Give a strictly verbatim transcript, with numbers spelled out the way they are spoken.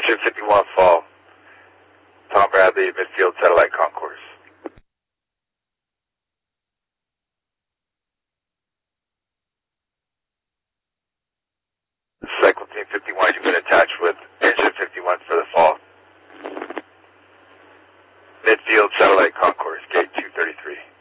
Engine fifty-one fall. Tom Bradley, midfield satellite concourse. Cycle Team fifty-one, you've been attached with Engine fifty-one for the fall. Midfield satellite concourse, gate two thirty-three.